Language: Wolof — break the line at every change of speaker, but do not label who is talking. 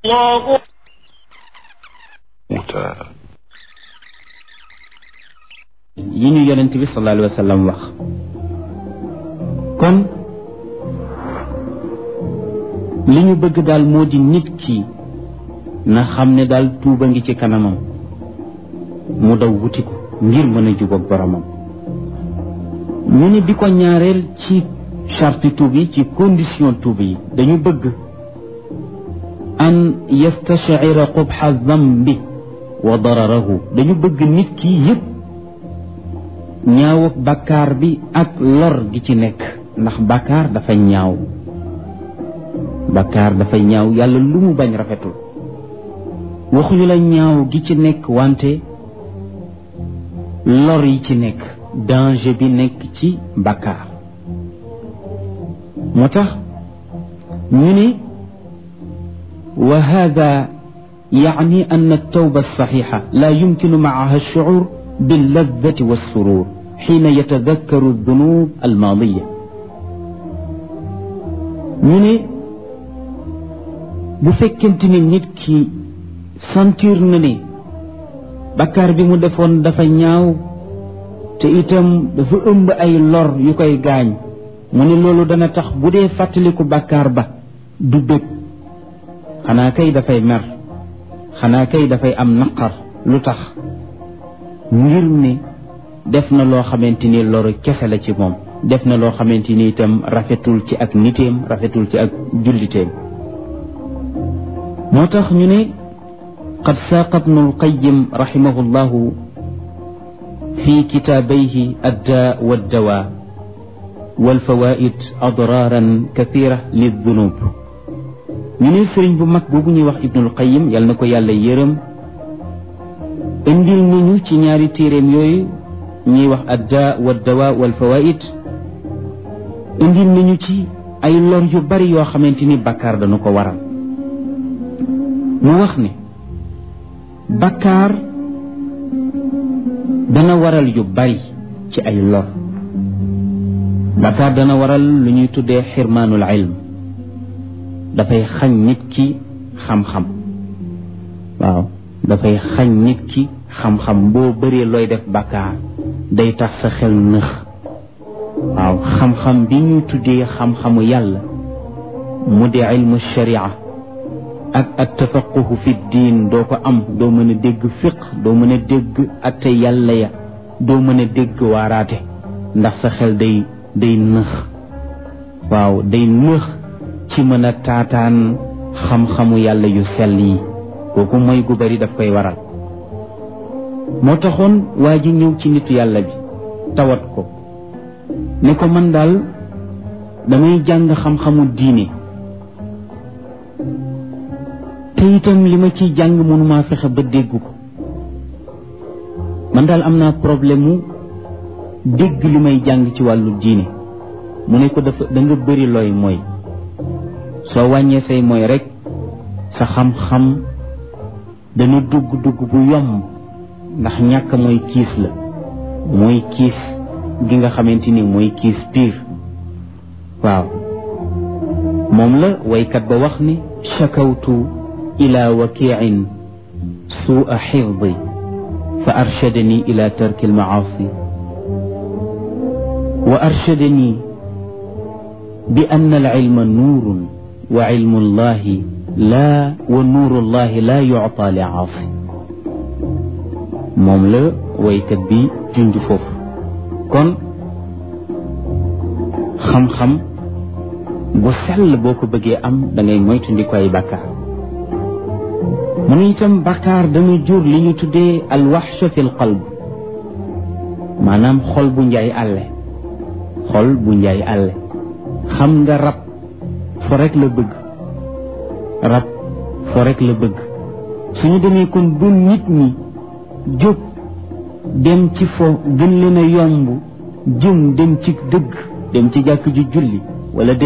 الله
yi ñu yonent bi sallallahu alayhi wa sallam wax kon li ñu bëgg daal moo di nit ki na xam ne daal tuuba ngi ci kanamam mu daw wuti ko ngir mën a jubóog boromam. ñu ne bi ko ñaareel ci charte tuub yi ci condition tuub yi dañu bëgg an yastashira qubxa dambi wa dararahu, dañu bëgg nit ki yëpp ñaaw ak bàkkaar bi ak lor gi ci nekk, ndax bàkkaar dafa ñaaw, bàkkaar dafa ñaaw, yàlla lu mu bañ rafetul. waxuñu la ñaaw gi ci nekk wante lor yi ci nekk, danger bi nekk ci bàkkaar. moo tax ñu ne wa hada yaani an altawba alsaxixa la yumkinu macaha alshucuur billadati walsurur xiina yatadakkaru aldunub almaadiya. ñu ne bu fekkente ni nit ki sentir na ne bakkaar bi mu defoon dafa ñaaw te itam dafa ëmb ay lor yu koy gaañ, mu ne loolu dana tax bu dee fàttaliku bakkaar ba du bëgg, xanaa kay dafay mer, xanaa kay dafay am naqar. lu tax? ngir ne def na loo xamante ni loru kese la ci moom, def na loo xamante ni itam rafetul ci ak niteem, rafetul ci ak julliteem. moo tax ñu ne qad saaqa ibnu alqayim raximahu llahu fi kitaabayhi addaa waddawaa walfawaid adraaran kathira lildunub. ñu ne sëriñ bu mag boobu ñuy wax ibnul qayim yal na ko yàlla yërëm, indil nañu ci ñaari téeréem yooyu ñuy wax addaa waddawaa walfawaid, indil nañu ci ay lor yu bari yoo xamante ni bakkaar dañu ko waral. mu wax ne bakkaar dana waral yu bari ci ay lor. bakkaar dana waral lu ñuy tuddee xirmaanul ilm, dafay xañ nit ki xam-xam. waaw, dafay xañ nit ki xam-xam. boo bëree looy def bakkaar day tax sa xel nëx. waaw, xam-xam bi ñuy tuddee xam-xamu yàlla mu di ilmu sharia ak at tafaquhu fi diin doo ko am, doo mën a dégg fiq, doo mën a dégg atte yàlla ya, doo mën a dégg waaraate, ndax sa xel day nëx. waaw, day nëx ci mën a taataan xam-xamu yàlla yu sell yi. kooku mooy gu bari daf koy waral. moo taxoon waa ji ñëw ci nitu yàlla bi tawat ko ne ko man daal damay jàng xam-xamu diine te itam li ma ciy jàng mënumaa fexe ba dégg ko. man daal am naa problème mu dégg li may jàng ci wàllu diine. mu ne ko da nga bëri looy mooy, soo wàññee say mooy rek sa xam-xam dana dugg bu yomb, ndax ñàkk mooy kiis la, mooy kiis gi nga xamante ni mooy kiis piir. waaw, moom la waykat ba wax ni shakawtu ila wakiin suua xifdi fa arshadani ila tarki almaasi wa arshadani bi anna alilma nuurun wa ilmu llahi laa wa nuuru llahi laa yucta li aasi. moom la waykat bi junj foofu. kon xam-xam bu sell boo ko bëggee am da ngay moytandiku ay bàkkaar. mu ne itam bàkkaar dana jur li ñu tuddee alwaxsha fi lqalb, maanaam xol bu njaay àlle. xol bu njaay àlle. xam nga rab fo rek la bëgg, rab fo rek la bëgg. suñu demee kon bu nit ñi jóg dem ci fo gën leen a yomb dem ci dëgg, dem ci jàkk ju julli wala